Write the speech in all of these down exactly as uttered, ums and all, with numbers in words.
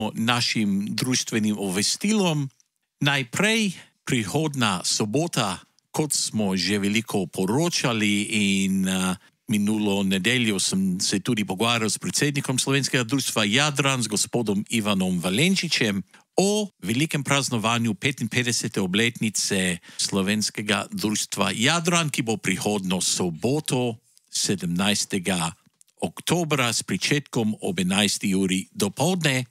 našim društvenim obvestilom. Najprej prihodna sobota, kot smo že veliko poročali in uh, minulo nedeljo sem se tudi pogovarjal s predsednikom Slovenskega društva Jadran, s gospodom Ivanom Valenčičem, o velikem praznovanju petinpetdesete obletnice Slovenskega društva Jadran, ki bo prihodno soboto, sedemnajstega oktobra, s pričetkom ob enajsti uri dopoldne.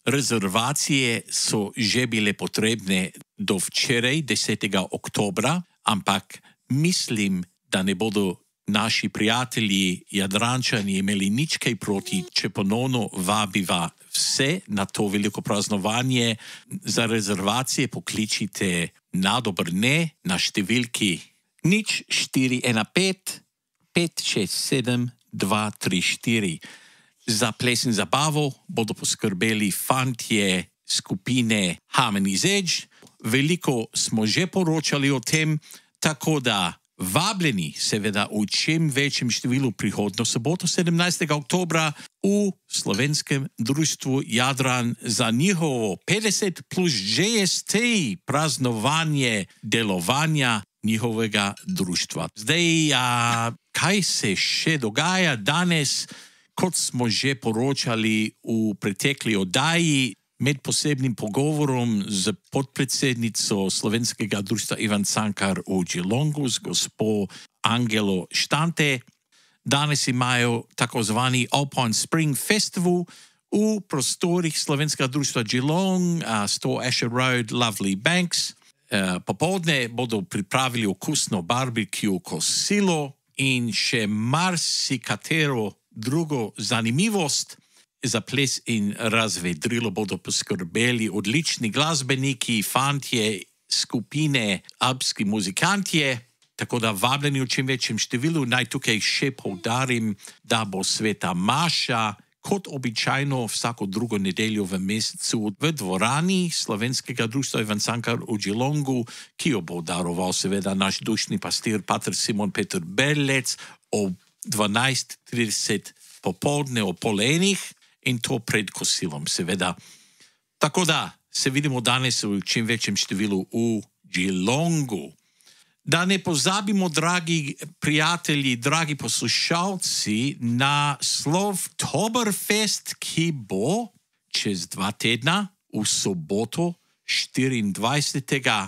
Rezervacije so že bile potrebne do včeraj, desetega oktobra, ampak mislim, da ne bodo naši prijatelji Jadrančani imeli nič kaj proti, če ponovno vabiva vse na to veliko praznovanje. Za rezervacije pokličite na Dobrne na številki nič štiri ena pet pet šest sedem dva tri štiri. Za ples in zabavo bodo poskrbeli fantje skupine Harmony's Edge. Veliko smo že poročali o tem, tako da vabljeni seveda v čim večjem številu prihodno soboto, sedemnajstega oktobra, v Slovenskem društvu Jadran za njihovo petdeset plus G S T praznovanje delovanja njihovega društva. Zdaj, a, kaj se še dogaja danes? Kot smo že poročali v pretekli oddaji, med posebnim pogovorom z podpredsednico Slovenskega društva Ivan Cankar v Geelongu, z gospo Angelo Štante. Danes imajo tako zvani Alpine Spring Festival v prostorih Slovenskega društva Geelong, sto Asher Road, Lovely Banks. Popoldne bodo pripravili okusno barbecue kosilo in še marsikatero drugo zanimivost. Za ples in razvedrilo bodo poskrbeli odlični glasbeniki, fantje, skupine, alpski muzikantje, tako da vabljeni v čim večjem številu. Naj tukaj še poudarim, da bo sveta maša kot običajno vsako drugo nedeljo v mesecu v dvorani Slovenskega društva Ivan Cankar v Geelongu, ki jo bo daroval seveda naš dušni pastir pater Simon Peter Berlec ob dvanajst trideset popoldne o pol enih. In to pred kosilom, seveda. Tako da se vidimo danes v čim večjem številu v Geelongu. Da ne pozabimo, dragi prijatelji, dragi poslušalci, na Slovtoberfest, ki bo čez dva tedna v soboto, štiriindvajsetega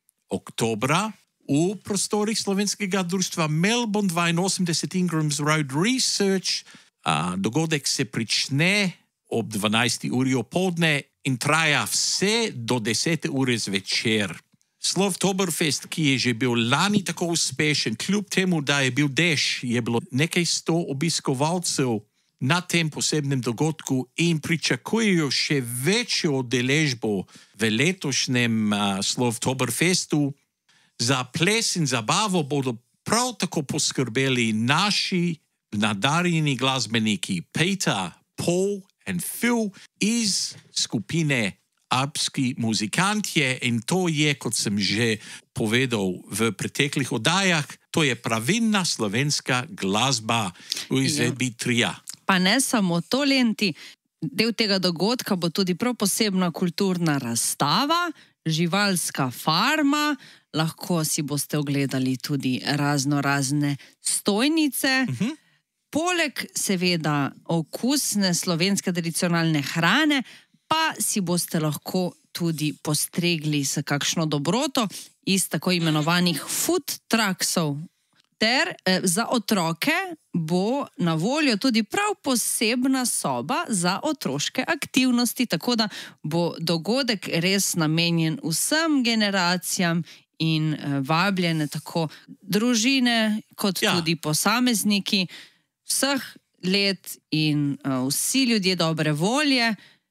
oktobra, v prostorih Slovenskega društva Melbourne, dvainosemdeset Ingrams Road Research. Uh, dogodek se prične ob dvanajsti uri opoldne in traja vse do desete ure zvečer. Slovtoberfest, ki je že bil lani tako uspešen, kljub temu, da je bil dež, je bilo nekaj sto obiskovalcev na tem posebnem dogodku in pričakujejo še večjo udeležbo v letošnjem uh, Slovtoberfestu. Za ples in zabavo bodo prav tako poskrbeli naši nadarjeni glasbeniki Peter, Paul in Phil iz skupine Alpski muzikantje, in to je, kot sem že povedal v preteklih oddajah, to je pravilna slovenska glasba v izvedbi tria. Pa ne samo to, Lenti, del tega dogodka bo tudi prav posebna kulturna razstava, živalska farma, lahko si boste ogledali tudi razno razne stojnice. Uh-huh. Poleg seveda okusne slovenske tradicionalne hrane, pa si boste lahko tudi postregli s kakšno dobroto iz tako imenovanih food trucksov. Ter eh, za otroke bo na voljo tudi prav posebna soba za otroške aktivnosti, tako da bo dogodek res namenjen vsem generacijam in eh, vabljene tako družine kot ja. tudi posamezniki vseh let in uh, vsi ljudje dobre volje,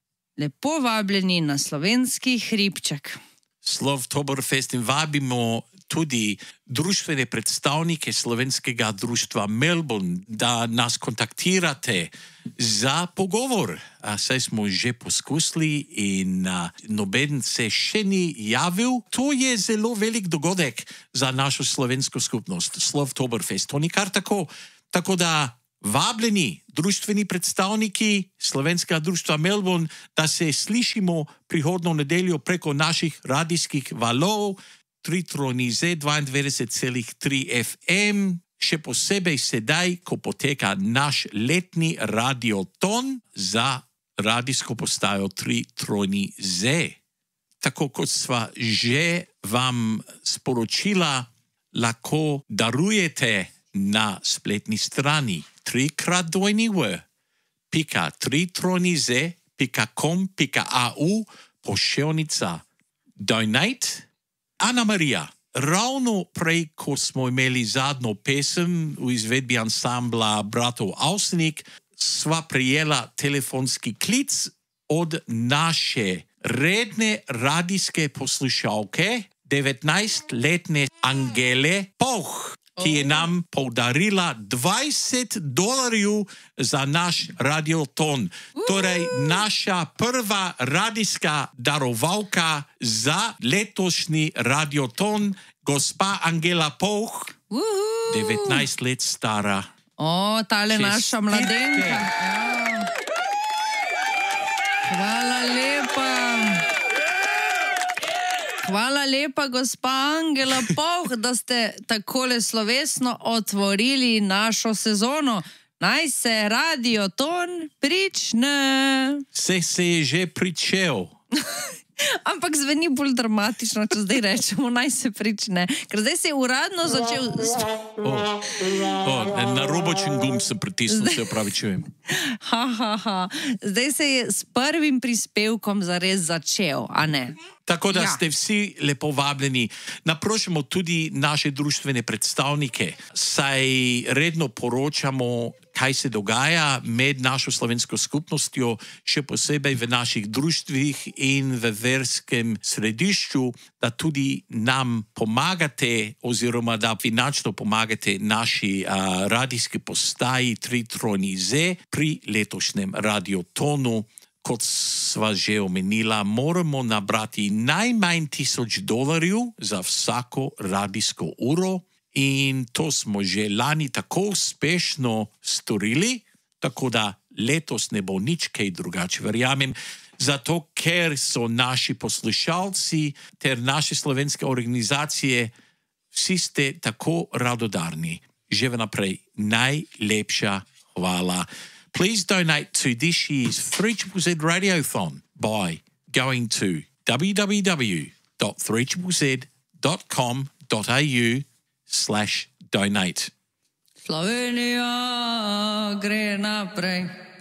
lepo vabljeni na slovenski hribček. Slovtoberfest in vabimo tudi društvene predstavnike Slovenskega društva Melbourne, da nas kontaktirate za pogovor. A, saj smo že poskusili in a, noben se še ni javil. To je zelo velik dogodek za našo slovensko skupnost. Slovtoberfest, to ni kar tako. Tako da vabljeni društveni predstavniki Slovenskega društva Melbourne, da se slišimo prihodno nedeljo preko naših radijskih valov tri trojni Z dvaindevetdeset celih tri F M, še posebej sedaj, ko poteka naš letni radioton za radijsko postajo tri trojni Z. Tako kot sva že vam sporočila, lahko darujete na spletni strani trikrat dvojni v pika tri trojni z pika com pika au pošiljnica donate. Ana Marija, ravno prej, ko smo imeli zadnjo pesem v izvedbi ansambla Bratov Avsenik, sva prijela telefonski klic od naše redne radijske poslušalke, devetnajstletne Angele Poh, ki je nam podarila dvajset dolarjev za naš radioton. Torej, naša prva radijska darovalka za letošnji radioton, gospa Angela Poh, devetnajst let stara. O, tale naša mladenka. Ja. Hvala lepa. Hvala lepa, gospa Angela Poh, da ste takole slovesno otvorili našo sezono. Naj se radioton prične. Se se je že pričel. Ampak zveni bolj dramatično, če zdaj rečemo, naj se prične. Ker zdaj se je uradno začel... Oh, oh, na robočen gumb sem pritisnil, zdaj... se opravičujem. Ha, ha, ha. Zdaj se je s prvim prispevkom zares začel, a ne? Tako da ja. ste vsi lepo vabljeni. Naprošamo tudi naše društvene predstavnike, saj redno poročamo, kaj se dogaja med našo slovensko skupnostjo, še posebej v naših društvih in v verskem središču, da tudi nam pomagate oziroma da finančno pomagate naši uh, radijski postaji tri trojni Z pri letošnjem radiotonu. Kot sva že omenila, moramo nabrati najmanj tisoč dolarjev za vsako radijsko uro in to smo že lani tako uspešno storili, tako da letos ne bo nič kaj drugače, verjamem, zato ker so naši poslušalci ter naše slovenske organizacije, vsi ste tako radodarni. Že vnaprej najlepša hvala. Please donate to this year's three Z Z Radiothon by going to w w w dot three z z dot com dot a u slash donate. Slovenija gre naprej.